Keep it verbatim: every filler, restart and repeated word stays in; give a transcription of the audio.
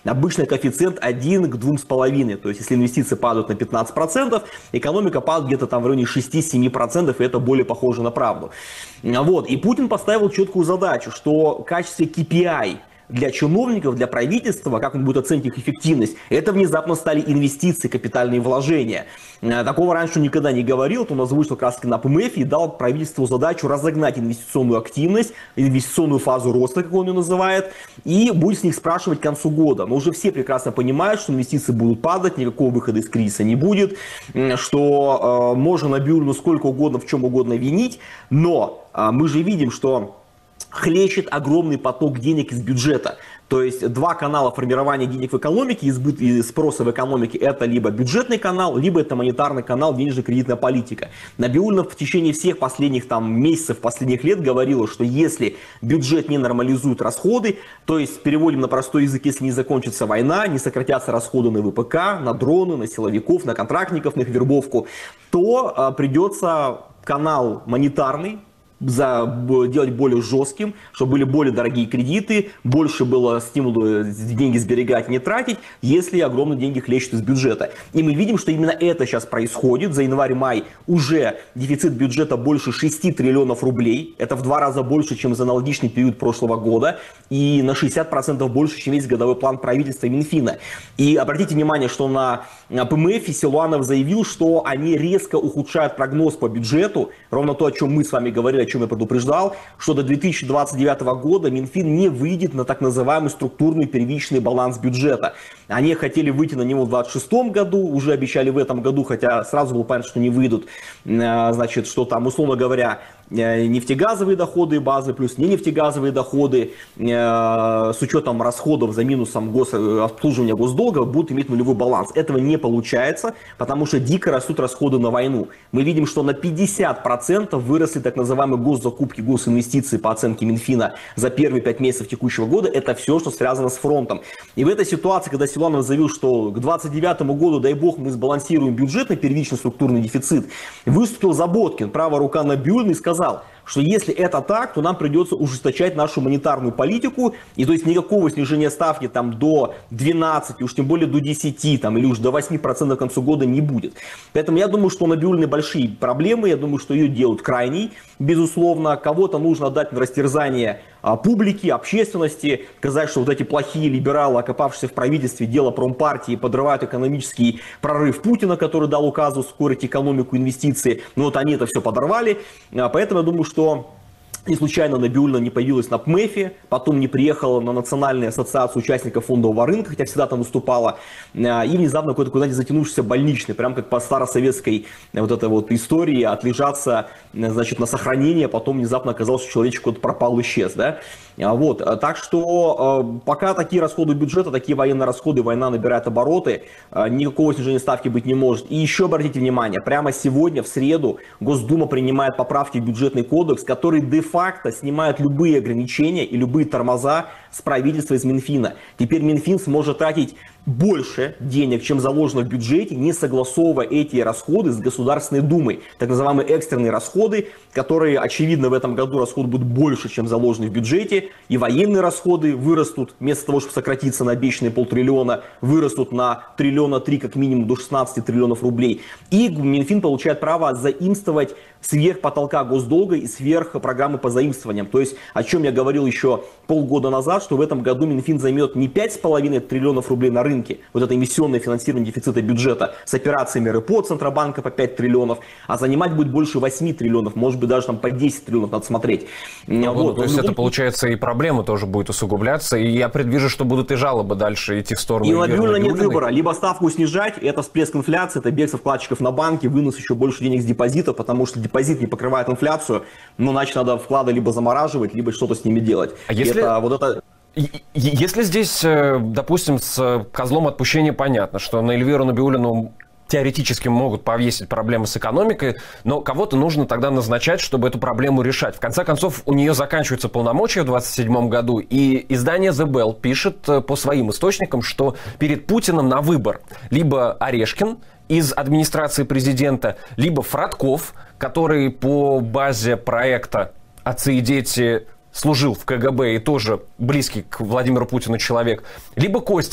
обычно коэффициент один к двум с половиной. То есть, если инвестиции падают на пятнадцать процентов, экономика падает где-то там в районе шесть-семь процентов, и это более похоже на правду. Вот. И Путин поставил четкую задачу, что в качестве кей пи ай для чиновников, для правительства, как он будет оценивать их эффективность, это внезапно стали инвестиции, капитальные вложения. Такого раньше никогда не говорил, то он озвучил как раз на ПМФ и дал правительству задачу разогнать инвестиционную активность, инвестиционную фазу роста, как он ее называет, и будет с них спрашивать к концу года. Но уже все прекрасно понимают, что инвестиции будут падать, никакого выхода из кризиса не будет, что э, можно Набиуллину сколько угодно, в чем угодно винить, но э, мы же видим, что хлещет огромный поток денег из бюджета. То есть два канала формирования денег в экономике, избыт и спроса в экономике, это либо бюджетный канал, либо это монетарный канал, денежно-кредитная политика. Набиуллина в течение всех последних там, месяцев, последних лет говорила, что если бюджет не нормализует расходы, то есть переводим на простой язык, если не закончится война, не сократятся расходы на вэ пэ ка, на дроны, на силовиков, на контрактников, на их вербовку, то а, придется канал монетарный За, делать более жестким, чтобы были более дорогие кредиты, больше было стимула деньги сберегать, не тратить, если огромные деньги хлещут из бюджета. И мы видим, что именно это сейчас происходит. За январь-май уже дефицит бюджета больше шести триллионов рублей. Это в два раза больше, чем за аналогичный период прошлого года. И на шестьдесят процентов больше, чем весь годовой план правительства и Минфина. И обратите внимание, что на ПМФ Силуанов заявил, что они резко ухудшают прогноз по бюджету. Ровно то, о чем мы с вами говорили, о чем я предупреждал, что до две тысячи двадцать девятого года Минфин не выйдет на так называемый структурный первичный баланс бюджета. Они хотели выйти на него в двадцать шестом году, уже обещали в этом году, хотя сразу было понятно, что не выйдут. Значит, что там, условно говоря, нефтегазовые доходы базы плюс не нефтегазовые доходы с учетом расходов за минусом гос... обслуживания госдолга будут иметь нулевой баланс. Этого не получается, потому что дико растут расходы на войну. Мы видим, что на пятьдесят процентов выросли так называемые госзакупки, госинвестиции по оценке Минфина за первые пять месяцев текущего года. Это все, что связано с фронтом. И в этой ситуации, когда Силуанов заявил, что к двадцать девятому году, дай бог, мы сбалансируем бюджетный первичный структурный дефицит, выступил Заботкин, правая рука Набиуллиной, и сказал, что если это так, то нам придется ужесточать нашу монетарную политику, и то есть никакого снижения ставки там до двенадцати, уж тем более до десяти, там, или уж до восьми процентов к концу года не будет. Поэтому я думаю, что у Набиуллиной большие проблемы, я думаю, что ее делают крайней, безусловно, кого-то нужно отдать на растерзание а, публики, общественности, сказать, что вот эти плохие либералы, окопавшиеся в правительстве, дело промпартии, подрывают экономический прорыв Путина, который дал указ ускорить экономику, инвестиции, но вот они это все подорвали, а, поэтому я думаю, что не случайно Набиуллина не появилась на ПМЭФе, потом не приехала на Национальную ассоциацию участников фондового рынка, хотя всегда там выступала, и внезапно какой-то куда-то затянувшийся больничный, прям как по старосоветской вот этой вот истории, отлежаться, значит, на сохранение, потом внезапно оказалось, что человечек куда-то пропал, исчез, да. Вот, так что пока такие расходы бюджета, такие военные расходы, война набирает обороты, никакого снижения ставки быть не может. И еще обратите внимание, прямо сегодня, в среду, Госдума принимает поправки в бюджетный кодекс, которые де-факто снимают любые ограничения и любые тормоза с правительства, из Минфина. Теперь Минфин сможет тратить больше денег, чем заложено в бюджете, не согласовывая эти расходы с Государственной Думой. Так называемые экстренные расходы, которые, очевидно, в этом году расходы будут больше, чем заложены в бюджете. И военные расходы вырастут, вместо того, чтобы сократиться на обещанные полтриллиона, вырастут на триллиона три, как минимум до шестнадцати триллионов рублей. И Минфин получает право заимствовать сверх потолка госдолга и сверх программы по заимствованиям. То есть, о чем я говорил еще полгода назад, что в этом году Минфин займет не пять с половиной триллионов рублей на рынке, вот это эмиссионное финансирование дефицита бюджета с операциями РЭПО Центробанка по пять триллионов, а занимать будет больше восьми триллионов, может быть даже там по десять триллионов, надо смотреть. Ну, вот. То есть любом... это получается и проблема тоже будет усугубляться, и я предвижу, что будут и жалобы дальше идти в сторону. И у Набиуллиной нет выбора, либо ставку снижать, это всплеск инфляции, это бегство вкладчиков на банки, вынос еще больше денег с депозита, потому что депозит не покрывает инфляцию, но значит надо вклады либо замораживать, либо что-то с ними делать. А если... это, вот это... Если здесь, допустим, с козлом отпущения понятно, что на Эльвиру Набиуллину теоретически могут повесить проблемы с экономикой, но кого-то нужно тогда назначать, чтобы эту проблему решать. В конце концов, у нее заканчиваются полномочия в двадцать седьмом году, и издание The Bell пишет по своим источникам, что перед Путиным на выбор либо Орешкин из администрации президента, либо Фродков, который по базе проекта «Отцы и дети» служил в ка гэ бэ и тоже близкий к Владимиру Путину человек, либо Костин.